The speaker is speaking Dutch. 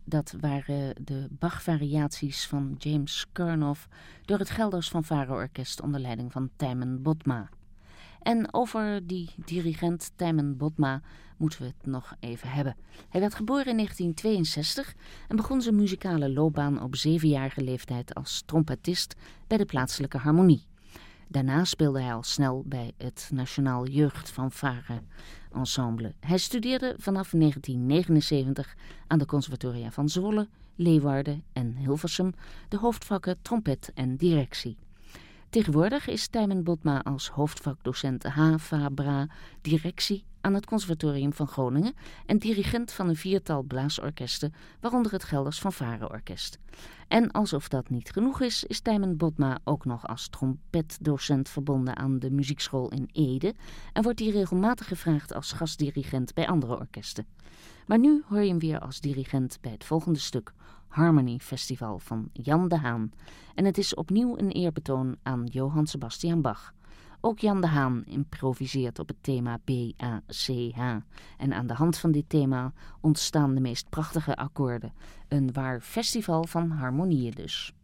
Dat waren de Bach-variaties van James Kernoff door het Gelders Fanfare-orkest onder leiding van Tijmen Botma. En over die dirigent Tijmen Botma moeten we het nog even hebben. Hij werd geboren in 1962 en begon zijn muzikale loopbaan op 7-jarige leeftijd als trompetist bij de plaatselijke harmonie. Daarna speelde hij al snel bij het Nationaal Jeugdfanfare Ensemble. Hij studeerde vanaf 1979 aan de conservatoria van Zwolle, Leeuwarden en Hilversum de hoofdvakken trompet en directie. Tegenwoordig is Tijmen Botma als hoofdvakdocent HAVA directie aan het Conservatorium van Groningen en dirigent van een 4-tal blaasorkesten, waaronder het Gelders Fanfare-orkest. En alsof dat niet genoeg is Tijmen Botma ook nog als trompetdocent verbonden aan de muziekschool in Ede en wordt hij regelmatig gevraagd als gastdirigent bij andere orkesten. Maar nu hoor je hem weer als dirigent bij het volgende stuk, Harmony Festival van Jan de Haan. En het is opnieuw een eerbetoon aan Johann Sebastian Bach. Ook Jan de Haan improviseert op het thema B-A-C-H. En aan de hand van dit thema ontstaan de meest prachtige akkoorden. Een waar festival van harmonieën dus.